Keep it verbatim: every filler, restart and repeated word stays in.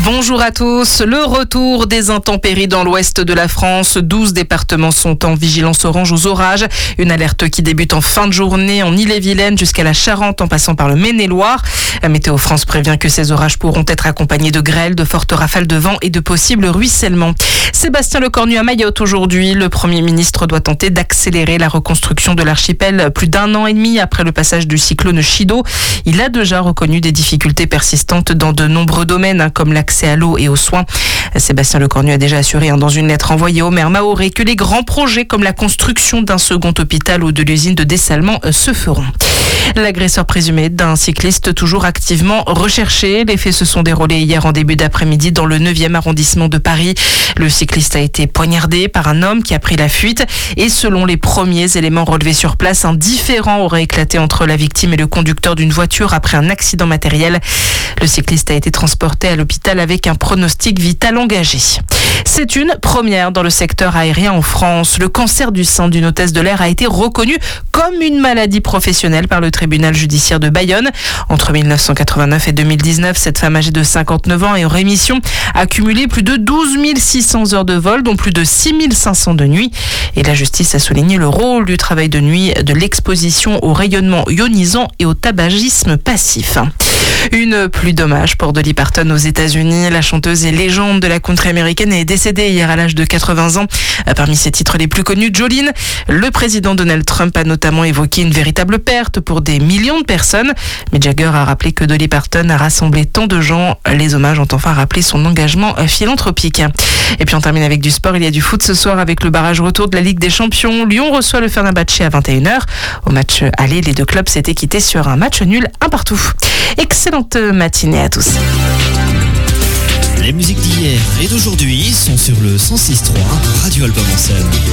Bonjour à tous. Le retour des intempéries dans l'ouest de la France. douze départements sont en vigilance orange aux orages. Une alerte qui débute en fin de journée en Ille-et-Vilaine jusqu'à la Charente en passant par le Maine-et-Loire. Météo France prévient que ces orages pourront être accompagnés de grêles, de fortes rafales de vent et de possibles ruissellements. Sébastien Lecornu à Mayotte aujourd'hui. Le Premier ministre doit tenter d'accélérer la reconstruction de l'archipel plus d'un an et demi après le passage du cyclone Chido. Il a déjà reconnu des difficultés persistantes dans de nombreux domaines comme l'accès à l'eau et aux soins. Sébastien Lecornu a déjà assuré dans une lettre envoyée au maire mahorais que les grands projets comme la construction d'un second hôpital ou de l'usine de dessalement se feront. L'agresseur présumé d'un cycliste toujours activement recherché. Les faits se sont déroulés hier en début d'après-midi dans le neuvième arrondissement de Paris. Le cycliste a été poignardé par un homme qui a pris la fuite et selon les premiers éléments relevés sur place, un différend aurait éclaté entre la victime et le conducteur d'une voiture après un accident matériel. Le cycliste a été transporté à l'hôpital avec un pronostic vital engagé. C'est une première dans le secteur aérien en France. Le cancer du sein d'une hôtesse de l'air a été reconnu comme une maladie professionnelle par le tribunal judiciaire de Bayonne. Entre mille neuf cent quatre-vingt-neuf et deux mille dix-neuf, cette femme âgée de cinquante-neuf ans et en rémission a cumulé plus de douze mille six cents heures de vol, dont plus de six mille cinq cents de nuit. Et la justice a souligné le rôle du travail de nuit, de l'exposition au rayonnement ionisant et au tabagisme passif. Une pluie d'hommage pour Dolly Parton aux États-Unis. La chanteuse et légende de la country américaine est décédée hier à l'âge de quatre-vingts ans. Parmi ses titres les plus connus, Jolene. Le président Donald Trump a notamment évoqué une véritable perte pour des millions de personnes. Mais Jagger a rappelé que Dolly Parton a rassemblé tant de gens. Les hommages ont enfin rappelé son engagement philanthropique. Et puis on termine avec du sport. Il y a du foot ce soir avec le barrage retour de la Ligue des Champions. Lyon reçoit le Fenerbahçe à vingt et une heures. Au match aller, les deux clubs s'étaient quittés sur un match nul, un partout. Excellente matinée à tous. Les musiques d'hier et d'aujourd'hui sont sur le cent six point trois Radio Album en Seine.